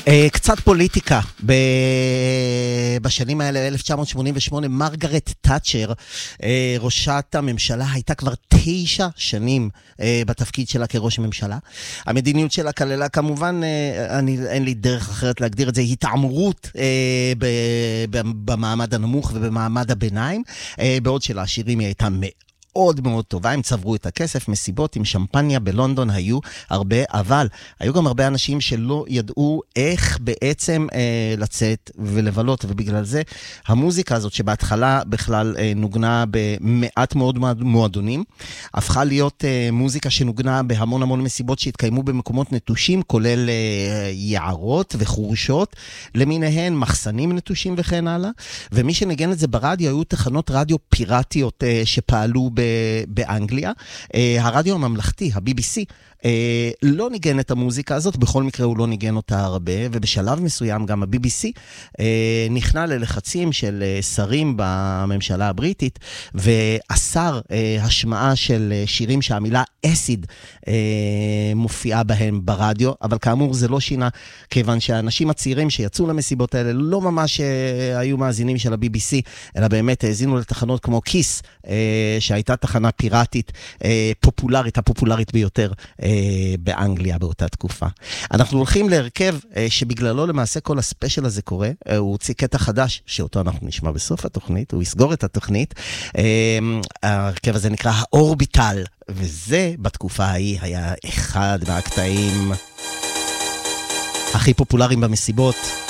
קצת פוליטיקה. בשנים האלה, 1988, מרגרט תאצ'ר, ראשת הממשלה, הייתה כבר 9 שנים בתפקיד שלה כראש ממשלה. המדיניות שלה כללה, כמובן, אין לי דרך אחרת להגדיר את זה, התעמרות במעמד הנמוך ובמעמד הביניים, בעוד שלעשירים היא הייתה מאוד מאוד טובה, הם צברו את הכסף, מסיבות עם שמפניה בלונדון היו הרבה, אבל היו גם הרבה אנשים שלא ידעו איך בעצם לצאת ולבלות, ובגלל זה המוזיקה הזאת שבהתחלה בכלל נוגנה במעט מאוד מועדונים, הפכה להיות מוזיקה שנוגנה בהמון המון מסיבות שהתקיימו במקומות נטושים, כולל יערות וחורשות, למיניהן מחסנים נטושים וכן הלאה, ומי שנגן את זה ברדיו היו תחנות רדיו פיראטיות שפעלו באנגליה. הרדיו הממלכתי, ה-BBC, לא ניגן את המוזיקה הזאת, בכל מקרה הוא לא ניגן אותה הרבה, ובשלב מסוים גם ה-BBC נכנע ללחצים של שרים בממשלה הבריטית, ואסר השמעה של שירים שהמילה אסיד מופיעה בהם ברדיו, אבל כאמור זה לא שינה, כיוון שהאנשים הצעירים שיצאו למסיבות האלה לא ממש היו מאזינים של ה-BBC, אלא באמת האזינו לתחנות כמו קיס, שהייתה תחנה פיראטית פופולרית, הפופולרית ביותר באנגליה באותה תקופה. אנחנו הולכים להרכב שבגללו למעשה כל הספיישל הזה קורה, הוא הוציא קטע חדש שאותו אנחנו נשמע בסוף התוכנית, הוא יסגור את התוכנית. ההרכב הזה נקרא האורביטל, וזה בתקופה ההיא היה אחד מהקטעים הכי פופולריים במסיבות.